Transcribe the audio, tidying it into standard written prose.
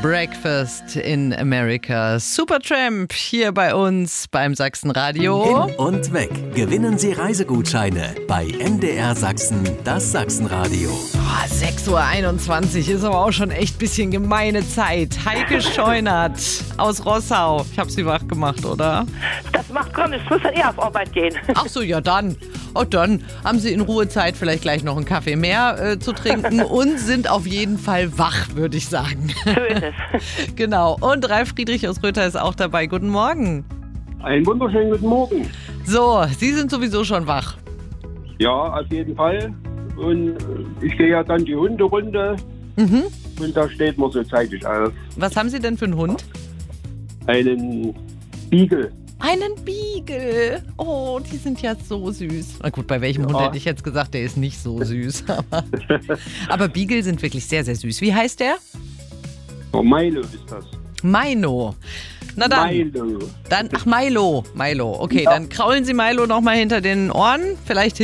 Breakfast in America. Supertramp hier bei uns beim Sachsenradio. Hin und weg. Gewinnen Sie Reisegutscheine bei MDR Sachsen, das Sachsenradio. 6:21 Uhr ist aber auch schon echt ein bisschen gemeine Zeit. Heike Scheunert aus Rossau. Ich habe sie wach gemacht, oder? Das macht gar nichts, ich muss dann eher auf Arbeit gehen. Ach so, ja dann. Und dann haben Sie in Ruhe Zeit, vielleicht gleich noch einen Kaffee mehr zu trinken und sind auf jeden Fall wach, würde ich sagen. So ist es. Genau. Und Ralf Friedrich aus Röther ist auch dabei. Guten Morgen. Einen wunderschönen guten Morgen. So, Sie sind sowieso schon wach. Ja, auf jeden Fall. Und ich gehe ja dann die Hunderunde und da steht man so zeitig auf. Was haben Sie denn für einen Hund? Einen Beagle. Einen Beagle. Oh, die sind ja so süß. Na gut, bei welchem Hund hätte ich jetzt gesagt, der ist nicht so süß. Aber Beagle sind wirklich sehr, sehr süß. Wie heißt der? Oh, Milo ist das. Mino. Na dann. Milo. Ach, Milo. Okay, Ja. dann kraulen Sie Milo nochmal hinter den Ohren. Vielleicht